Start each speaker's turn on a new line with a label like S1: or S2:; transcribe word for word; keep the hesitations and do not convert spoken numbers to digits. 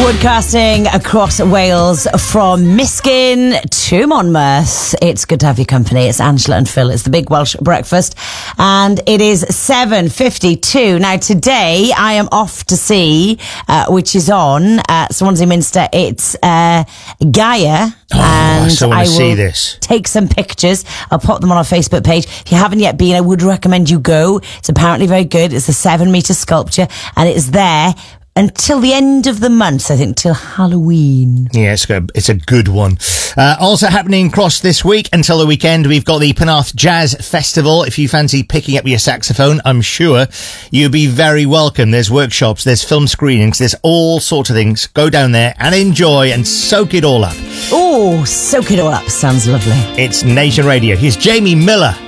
S1: Broadcasting across Wales from Miskin to Monmouth. It's good to have your company. It's Angela and Phil. It's the Big Welsh Breakfast. And it is seven fifty-two. Now, today I am off to see, uh, which is on uh, Swansea Minster. It's uh, Gaia.
S2: Oh,
S1: and
S2: I so want
S1: I
S2: to
S1: will
S2: see this.
S1: Take some pictures. I'll pop them on our Facebook page. If you haven't yet been, I would recommend you go. It's apparently very good. It's a seven metre sculpture and it's there until the end of the month, I think, till Halloween.
S2: Yeah, it's good. It's a good one. Uh, also happening across this week until the weekend, we've got the Penarth Jazz Festival. If you fancy picking up your saxophone, I'm sure you'll be very welcome. There's workshops, there's film screenings, there's all sorts of things. Go down there and enjoy and soak it all up.
S1: Oh, soak it all up. Sounds lovely.
S2: It's Nation Radio. Here's Jamie Miller.